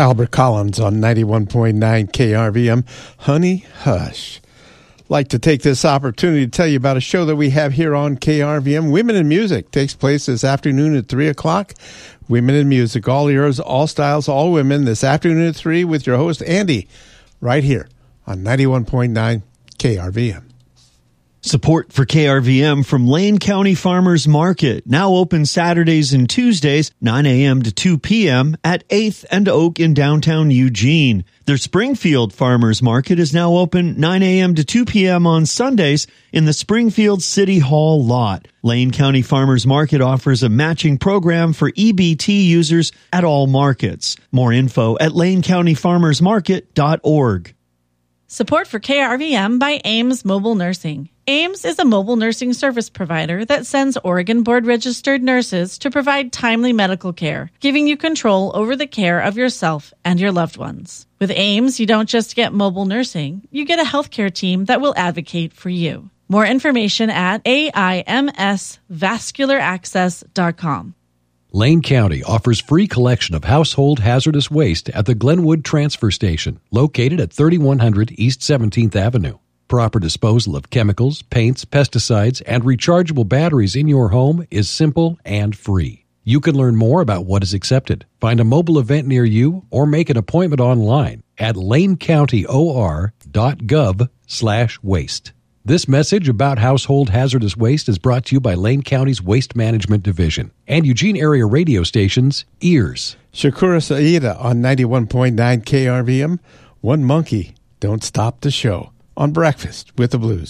Albert Collins on 91.9 KRVM, Honey Hush. Like to take this opportunity to tell you about a show that we have here on KRVM. Women in Music takes place this afternoon at 3 o'clock. Women in Music, all ears, all styles, all women, this afternoon at 3 with your host, Andy, right here on 91.9 KRVM. Support for KRVM from Lane County Farmers Market, now open Saturdays and Tuesdays, 9 a.m. to 2 p.m. at 8th and Oak in downtown Eugene. Their Springfield Farmers Market is now open 9 a.m. to 2 p.m. on Sundays in the Springfield City Hall lot. Lane County Farmers Market offers a matching program for EBT users at all markets. More info at lanecountyfarmersmarket.org. Support for KRVM by Ames Mobile Nursing. Ames is a mobile nursing service provider that sends Oregon board-registered nurses to provide timely medical care, giving you control over the care of yourself and your loved ones. With Ames, you don't just get mobile nursing, you get a healthcare team that will advocate for you. More information at aimsvascularaccess.com. Lane County offers free collection of household hazardous waste at the Glenwood Transfer Station, located at 3100 East 17th Avenue. Proper disposal of chemicals, paints, pesticides, and rechargeable batteries in your home is simple and free. You can learn more about what is accepted, find a mobile event near you, or make an appointment online at lanecountyor.gov/waste. This message about household hazardous waste is brought to you by Lane County's Waste Management Division and Eugene area radio stations, EARS. Shakura Saida on 91.9 KRVM. One Monkey, Don't Stop the Show on Breakfast with the Blues.